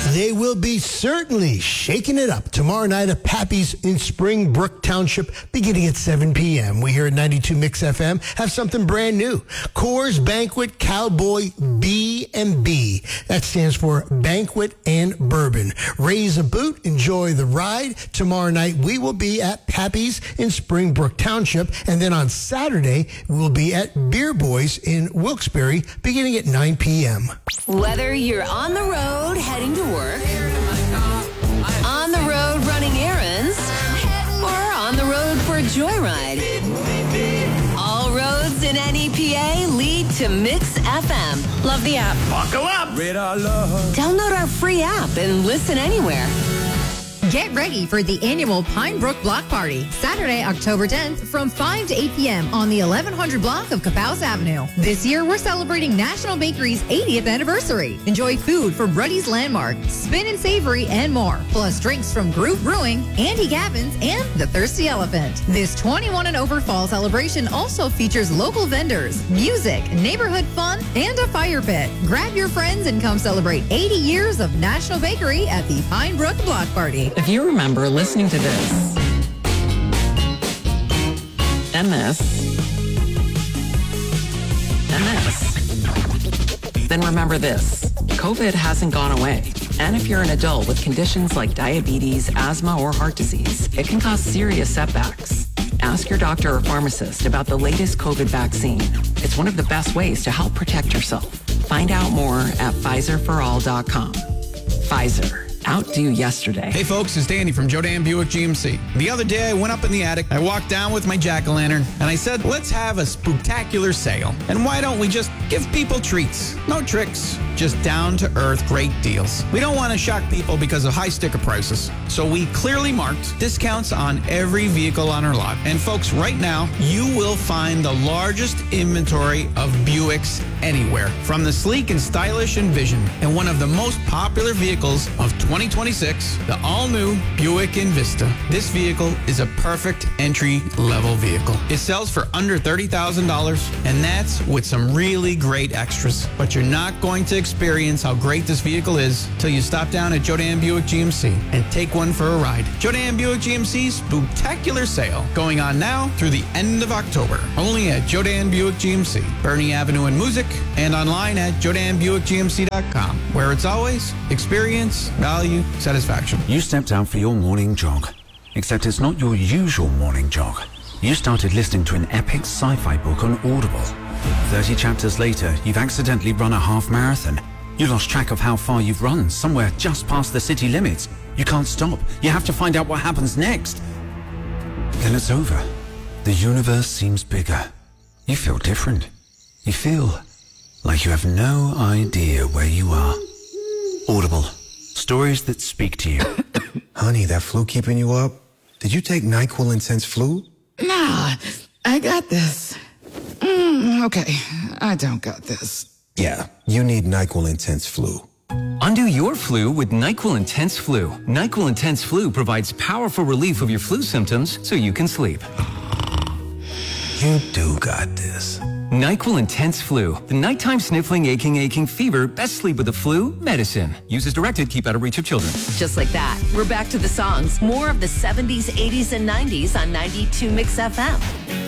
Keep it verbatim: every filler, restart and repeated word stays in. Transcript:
They will be certainly shaking it up tomorrow night at Pappy's in Springbrook Township beginning at seven p.m. We here at ninety-two Mix F M have something brand new. Coors Banquet Cowboy B and B. That stands for Banquet and Bourbon. Raise a boot, enjoy the ride. Tomorrow night we will be at Pappy's in Springbrook Township, and then on Saturday we'll be at Beer Boys in Wilkes-Barre beginning at nine p.m. Whether you're on the road heading to work, on the road running errands, or on the road for a joyride, all roads in N E P A lead to Mix F M. Love the app. Buckle up. Radar love. Download our free app and listen anywhere. Get ready for the annual Pine Brook Block Party, Saturday, October tenth from five to eight p.m. on the eleven hundred block of Capaus Avenue. This year, we're celebrating National Bakery's eightieth anniversary. Enjoy food from Ruddy's Landmark, Spin and Savory, and more, plus drinks from Groove Brewing, Andy Gavin's, and The Thirsty Elephant. This twenty-one and over fall celebration also features local vendors, music, neighborhood fun, and a fire pit. Grab your friends and come celebrate eighty years of National Bakery at the Pine Brook Block Party. If you remember listening to this and this and this, then remember this. COVID hasn't gone away. And if you're an adult with conditions like diabetes, asthma, or heart disease, it can cause serious setbacks. Ask your doctor or pharmacist about the latest COVID vaccine. It's one of the best ways to help protect yourself. Find out more at Pfizer for all dot com. Pfizer. Outdo yesterday. Hey folks, it's Danny from Jodan Buick G M C. The other day I went up in the attic, I walked down with my jack-o'-lantern, and I said, let's have a spooktacular sale. And why don't we just give people treats? No tricks, just down-to-earth great deals. We don't want to shock people because of high sticker prices. So we clearly marked discounts on every vehicle on our lot. And folks, right now, you will find the largest inventory of Buicks anywhere. From the sleek and stylish Envision and one of the most popular vehicles of twenty twenty-six, the all-new Buick Envista. This vehicle is a perfect entry-level vehicle. It sells for under thirty thousand dollars, and that's with some really great extras. But you're not going to experience how great this vehicle is till you stop down at Jodan Buick G M C and take one for a ride. Jodan Buick G M C's spooktacular sale going on now through the end of October. Only at Jodan Buick G M C, Bernie Avenue in Music, and online at jodan buick g m c dot com, where it's always experience, value, satisfaction. You stepped out for your morning jog, except it's not your usual morning jog. You started listening to an epic sci-fi book on Audible. thirty chapters later, you've accidentally run a half marathon. You lost track of how far you've run, somewhere just past the city limits. You can't stop. You have to find out what happens next. Then it's over. The universe seems bigger. You feel different. You feel like you have no idea where you are. Audible. Stories that speak to you. Honey, that flu keeping you up? Did you take NyQuil Intense Flu? Nah, I got this. Mm, okay, I don't got this. Yeah, you need NyQuil Intense Flu. Undo your flu with NyQuil Intense Flu. NyQuil Intense Flu provides powerful relief of your flu symptoms so you can sleep. You do got this. NyQuil Intense Flu. The nighttime sniffling, aching, aching fever. Best sleep with the flu. Medicine. Use as directed. Keep out of reach of children. Just like that, we're back to the songs. More of the seventies, eighties, and nineties on ninety-two Mix F M.